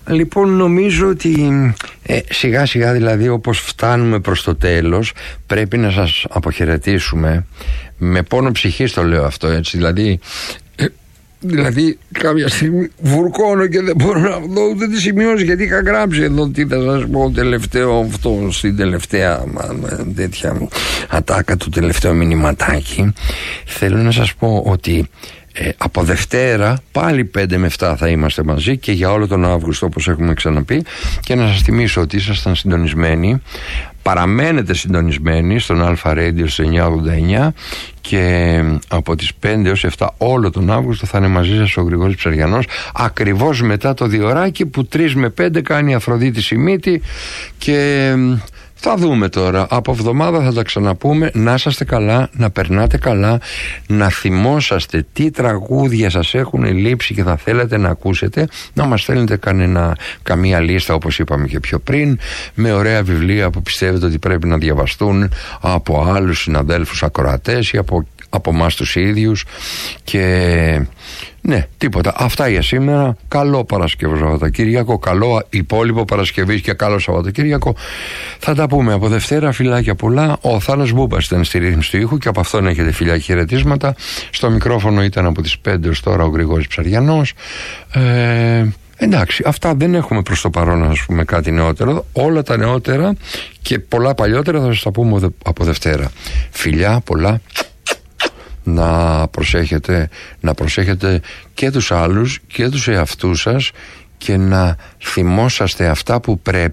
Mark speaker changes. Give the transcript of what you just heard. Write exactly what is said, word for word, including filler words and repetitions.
Speaker 1: Λοιπόν, νομίζω ότι ε, σιγά σιγά, δηλαδή, όπως φτάνουμε προς το τέλος, πρέπει να σας αποχαιρετήσουμε. Με πόνο ψυχής το λέω αυτό, έτσι, δηλαδή ε, δηλαδή κάποια στιγμή βουρκώνω και δεν μπορώ να δω ούτε τις σημειώσεις, γιατί είχα γράψει εδώ τι θα σας πω τελευταίο αυτό, στην τελευταία τέτοια ατάκα, του τελευταίου μηνυματάκι. Θέλω να σας πω ότι Ε, από Δευτέρα πάλι πέντε με επτά θα είμαστε μαζί και για όλο τον Αύγουστο, όπως έχουμε ξαναπεί, και να σας θυμίσω ότι ήσασταν συντονισμένοι, παραμένετε συντονισμένοι στον Αλφα Radio στο εννιά ογδόντα εννιά, και από τις πέντε έως επτά όλο τον Αύγουστο θα είναι μαζί σας ο Γρηγόρης Ψαριανός, ακριβώς μετά το διωράκι που τρεις με πέντε κάνει η Αφροδίτη Σιμίτη. Και θα δούμε τώρα, από εβδομάδα θα τα ξαναπούμε. Να είσαστε καλά, να περνάτε καλά, να θυμόσαστε τι τραγούδια σας έχουν λείψει και θα θέλετε να ακούσετε, να μας στέλνετε κανένα, καμία λίστα, όπως είπαμε και πιο πριν, με ωραία βιβλία που πιστεύετε ότι πρέπει να διαβαστούν από άλλους συναδέλφους ακροατές ή από, από εμάς τους ίδιους. Και ναι, τίποτα. Αυτά για σήμερα. Καλό Παρασκευό Σαββατοκύριακο, καλό υπόλοιπο Παρασκευής και καλό Σαββατοκύριακο. Θα τα πούμε από Δευτέρα. Φιλάκια πολλά. Ο Θάνος Μπούμπας ήταν στη ρύθμιση του ήχου και από αυτόν έχετε φιλιά και χαιρετίσματα. Στο μικρόφωνο ήταν από τις πέντε ως τώρα ο Γρηγόρης Ψαριανός. Ε, εντάξει, αυτά, δεν έχουμε προς το παρόν να σας πούμε κάτι νεότερο. Όλα τα νεότερα και πολλά παλιότερα θα σας τα πούμε από Δευτέρα. Φιλιά πολλά. Να προσέχετε, να προσέχετε και τους άλλους και τους εαυτούς σας, και να θυμόσαστε αυτά που πρέπει